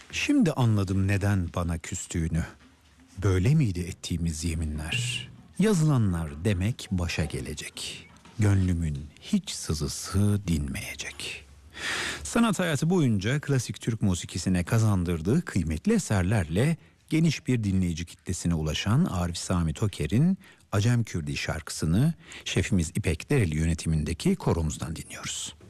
Şimdi anladım neden bana küstüğünü. Böyle miydi ettiğimiz yeminler? Yazılanlar demek başa gelecek. Gönlümün hiç sızısı dinmeyecek. Sanat hayatı boyunca klasik Türk musikisine kazandırdığı kıymetli eserlerle geniş bir dinleyici kitlesine ulaşan Arif Sami Toker'in Acem Kürdi şarkısını şefimiz İpek Dereli yönetimindeki koromuzdan dinliyoruz.